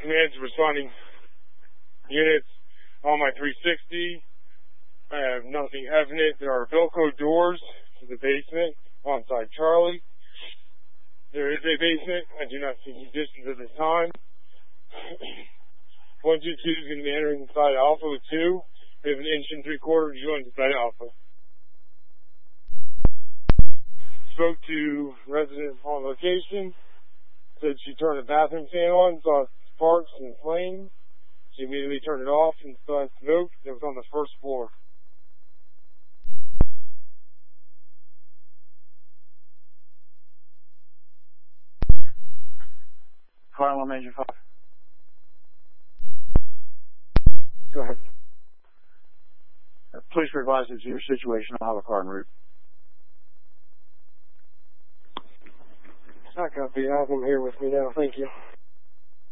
commands responding units on my 360. I have nothing evident. There are Velcro doors to the basement on side Charlie. There is a basement. I do not see conditions at this time. 122 is going to be entering inside Alpha with 2. We have an inch and 3/4 joined inside Alpha. Spoke to resident on location. Said she turned the bathroom fan on, saw sparks and flames. She immediately turned it off and saw smoke that was on the first floor. Fire 1 Major 5. Go ahead. Please advise us of your situation. I'll have a car en route. I copy. I have them here with me now. Thank you.